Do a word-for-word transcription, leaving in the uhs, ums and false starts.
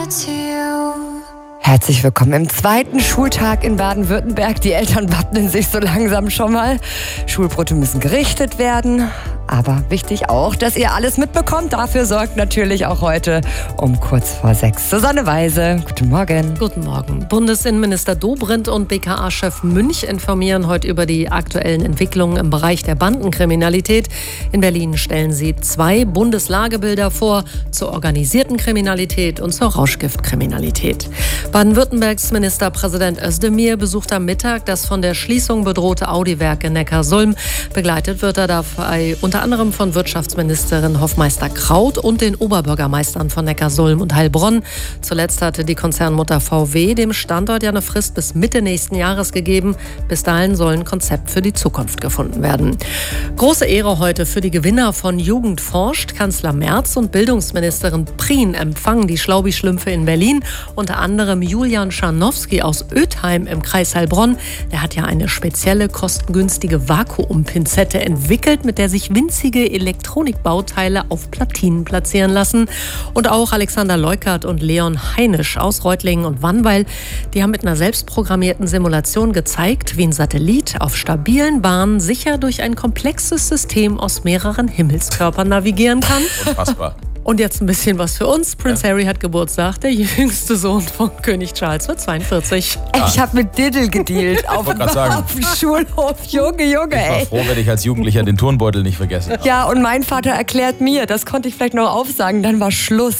Herzlich willkommen im zweiten Schultag in Baden-Württemberg. Die Eltern wappnen sich so langsam schon mal. Schulbrote müssen gerichtet werden. Aber wichtig auch, dass ihr alles mitbekommt. Dafür sorgt natürlich auch heute um kurz vor sechs Susanne Weise. Guten Morgen. Guten Morgen. Bundesinnenminister Dobrindt und B K A-Chef Münch informieren heute über die aktuellen Entwicklungen im Bereich der Bandenkriminalität. In Berlin stellen sie zwei Bundeslagebilder vor zur organisierten Kriminalität und zur Rauschgiftkriminalität. Baden-Württembergs Ministerpräsident Özdemir besucht am Mittag das von der Schließung bedrohte Audi-Werk in Neckarsulm. Begleitet wird er dabei unter anderem von Wirtschaftsministerin Hofmeister-Kraut und den Oberbürgermeistern von Neckarsulm und Heilbronn. Zuletzt hatte die Konzernmutter V W dem Standort ja eine Frist bis Mitte nächsten Jahres gegeben. Bis dahin soll ein Konzept für die Zukunft gefunden werden. Große Ehre heute für die Gewinner von Jugend forscht. Kanzler Merz und Bildungsministerin Prien empfangen die Schlaubi-Schlümpfe in Berlin. Unter anderem Julian Scharnowski aus Ötheim im Kreis Heilbronn. Der hat ja eine spezielle, kostengünstige Vakuumpinzette entwickelt, mit der sich winzige Elektronikbauteile auf Platinen platzieren lassen. Und auch Alexander Leukert und Leon Heinisch aus Reutlingen und Wannweil, die haben mit einer selbstprogrammierten Simulation gezeigt, wie ein Satellit auf stabilen Bahnen sicher durch ein komplexes System aus mehreren Himmelskörpern navigieren kann. Unfassbar. Und jetzt ein bisschen was für uns. Prince ja. Harry hat Geburtstag, der jüngste Sohn von König Charles wird zweiundvierzig. Ah. Ich habe mit Diddle gedealt auf, auf dem Schulhof. Junge, Junge, ey. Ich war ey. froh, wenn ich als Jugendlicher den Turnbeutel nicht vergessen habe. Ja, und mein Vater erklärt mir, das konnte ich vielleicht noch aufsagen, dann war Schluss.